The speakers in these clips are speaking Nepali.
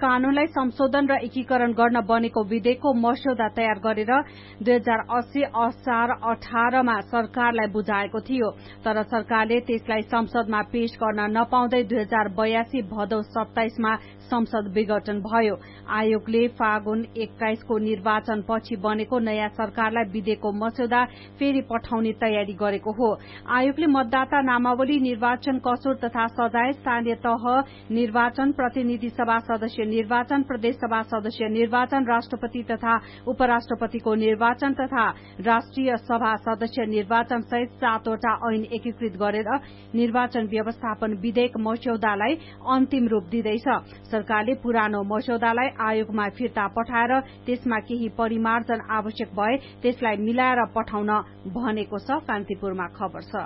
कानूनलाई संशोधन र एकीकरण गर्न बनेको विधेयकको मस्यौदा तयार गरेर 2080 असार 18 मा सरकारलाई बुझाएको थियो, तर सरकारले त्यसलाई संसदमा पेश गर्न नपाउँदै 2082 भदौ 27 मा संसद विघटन भयो। आयोगले फागुन 21 को निर्वाचन पछि बनेको नयाँ सरकारलाई विधेयकको मस्यौदा फेरि पठाउने तयारी गरेको हो। आयोगले मतदाता नामावली, निर्वाचन कसुर तथा सजाय, स्थानीय तह निर्वाचन, प्रतिनिधि सभा सदस्य निर्वाचन, प्रदेश सभा सदस्य निर्वाचन, राष्ट्रपति तथा उपराष्ट्रपतिको निर्वाचन तथा राष्ट्रिय सभा सदस्य निर्वाचन सहित 7 वटा ऐन एकीकृत गरेर निर्वाचन व्यवस्थापन विधेयक मस्यौदालाई अन्तिम रूप दिँदैछ। सरकारले पुरानो मस्यौदालाई आयोगमा फिर्ता पठाएर त्यसमा केही परिमार्जन आवश्यक भए त्यसलाई मिलाएर पठाउन भनेको छ। कान्तिपुरमा खबर छ।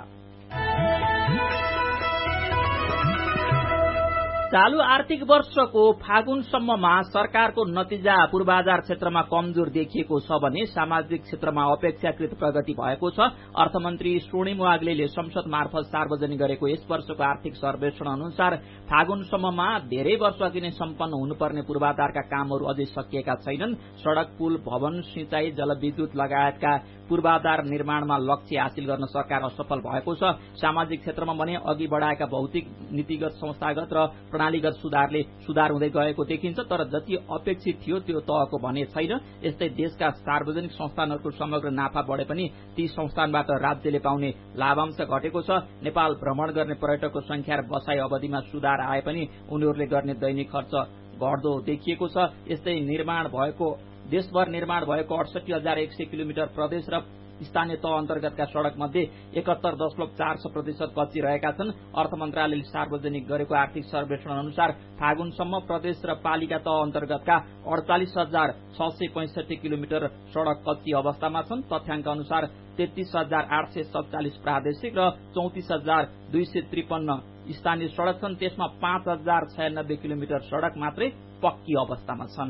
चालू आर्थिक वर्षको फागुनसम्ममा सरकारको नतिजा पूर्वाधार क्षेत्रमा कमजोर देखिएको छ भने सामाजिक क्षेत्रमा अपेक्षाकृत प्रगति भएको छ। अर्थमन्त्री स्वर्णिम वाग्लेले संसद मार्फत सार्वजनिक गरेको यस वर्षको आर्थिक सर्वेक्षण अनुसार फागुनसम्ममा धेरै वर्ष अघि नै सम्पन्न हुनुपर्ने पूर्वाधारका कामहरू अझै सकिएका छैनन्। सड़क, पुल, भवन, सिंचाई, जलविद्युत लगायतका पूर्वाधार निर्माणमा लक्ष्य हासिल गर्न सरकार असफल भएको छ। सामाजिक क्षेत्रमा भने अघि बढ़ाएका भौतिक, नीतिगत, संस्थागत र प्रणालीगत सुधार हुँदै गएको देखिन्छ, तर जति अपेक्षित थियो त्यो तहको भने छैन। यस्तै देशका सार्वजनिक संस्थानहरूको समग्र नाफा बढे पनि ती संस्थानबाट राज्यले पाउने लाभांश घटेको छ। नेपाल भ्रमण गर्ने पर्यटकको संख्या र बसाई अवधिमा सुधार आए पनि उनीहरूले गर्ने दैनिक खर्च घट्दो देखिएको छ। यस्तै देशभर निर्माण भएको 68,100 किलोमिटर प्रदेश र स्थानीय तह अन्तर्गतका सड़क मध्ये 71.4% कच्ची रहेका छन्। अर्थ मन्त्रालयले सार्वजनिक गरेको आर्थिक सर्वेक्षण अनुसार फागुनसम्म प्रदेश र पालिका तह अन्तर्गतका 48,665 किलोमिटर सड़क कच्ची अवस्थामा छन्। तथ्याङ्क अनुसार 33,847 प्रादेशिक र 34,253 स्थानीय सड़क छन्। त्यसमा 5,096 किलोमिटर सड़क मात्रै पक्की अवस्थामा छन्।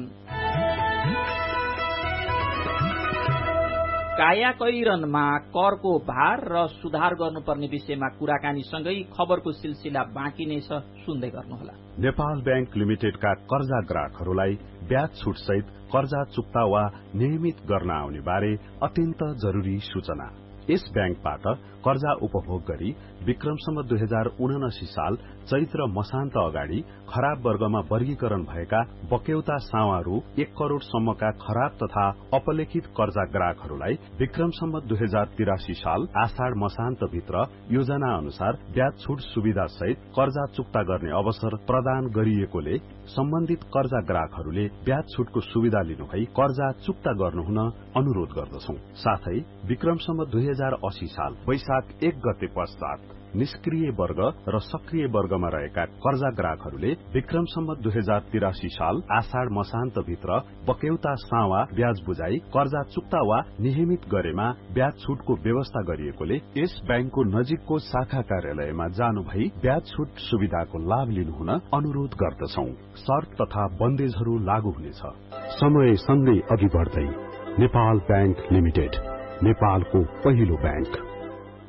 कायाकैरनमा करको भार र सुधार गर्नुपर्ने विषयमा कुराकानीसँगै खबरको सिलसिला बाँकी नै छ, सुन्दै गर्नुहोला। नेपाल बैंक लिमिटेडका कर्जा ग्राहकहरूलाई ब्याज छुट सहित कर्जा चुक्ता वा नियमित गर्न आउने बारे अत्यन्त जरूरी सूचना। यस बैंकबाट कर्जा उपभोग गरी विक्रमसम्म 2079 साल चैत्र मसान्त अगाडि खराब वर्गमा वर्गीकरण भएका बक्यौता सावा रु 1 करोड़ सम्मका खराब तथा अपलेखित कर्जा ग्राहकहरूलाई विक्रमसम्म 2083 साल आषाढ़ मसान्त भित्र योजना अनुसार ब्याज छुट सुविधा सहित कर्जा चुक्ता गर्ने अवसर प्रदान गरिएकोले सम्बन्धित कर्जा ग्राहकहरूले ब्याज छुटको सुविधा लिनुभई कर्जा चुक्ता गर्नुहुन अनुरोध गर्दछौं। साथै विक्रमसम्म 2080 साल वैशाख 1 गते पश्चात निष्क्रिय वर्ग र सक्रिय वर्गमा रहेका कर्जा ग्राहकहरूले विक्रमसम्म 2083 साल आषाढ़ मसान्त भित्र बक्यौता सावा ब्याज बुझाई कर्जा चुक्ता वा नियमित गरेमा ब्याज छुटको व्यवस्था गरिएकोले यस बैंकको नजिकको शाखा कार्यालयमा जानु भई ब्याज छुट सुविधाको लाभ लिनुहुन अनुरोध गर्दछौं। शर्त तथा बन्देजहरू लागू हुनेछ। समय सँगै अघि बढ्दै नेपाल बैंक लिमिटेड, नेपालको पहिलो बैंक।